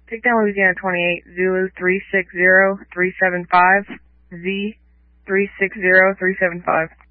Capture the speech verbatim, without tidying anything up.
Takedown Louisiana twenty-eight, Zulu three six zero three seven five, Z three six zero three seven five.